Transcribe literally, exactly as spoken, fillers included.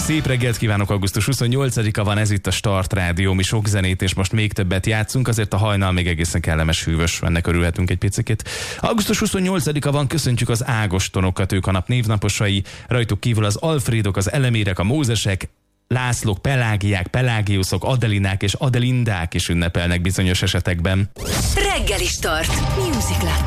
Szép reggelt kívánok, augusztus huszonnyolcadika van, ez itt a Start Rádió, mi sok zenét és most még többet játszunk, azért a hajnal még egészen kellemes, hűvös, ennek örülhetünk egy picit. augusztus huszonnyolcadika van, köszöntjük az Ágostonokat, ők a nap névnaposai, rajtuk kívül az Alfrédok, az Elemérek, a Mózesek, Lászlók, Pelágiák, Pelágiuszok, Adelinák és Adelindák is ünnepelnek bizonyos esetekben. Reggeli Start. Music Lab.